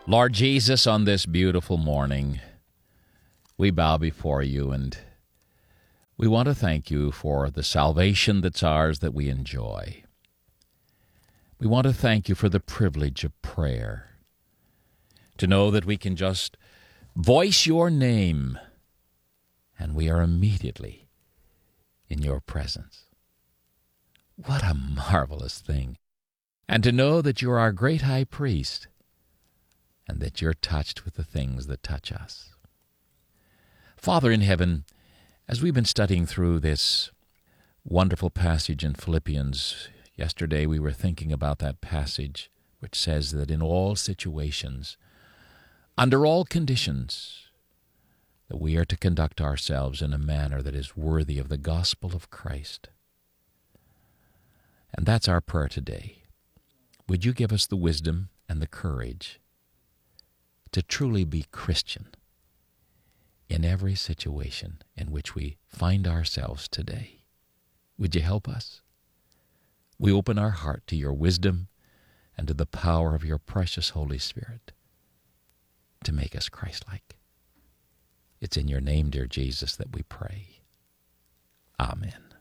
Lord Jesus, on this beautiful morning, we bow before you and we want to thank you for the salvation that's ours that we enjoy. We want to thank you for the privilege of prayer, to know that we can just voice your name and we are immediately in your presence. What a marvelous thing. And to know that you're our great high priest and that you're touched with the things that touch us. Father in heaven, as we've been studying through this wonderful passage in Philippians, yesterday we were thinking about that passage which says that in all situations, under all conditions, that we are to conduct ourselves in a manner that is worthy of the gospel of Christ. And that's our prayer today. Would you give us the wisdom and the courage to truly be Christian in every situation in which we find ourselves today? Would you help us? We open our heart to your wisdom and to the power of your precious Holy Spirit to make us Christ-like. It's in your name, dear Jesus, that we pray. Amen.